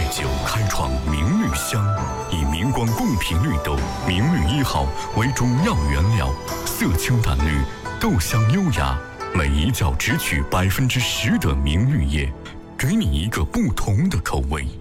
酒开创明绿香，以明光贡品绿豆明绿1号为中药原料，色清淡绿，豆香优雅，每一角只取10%的明绿叶，给你一个不同的口味。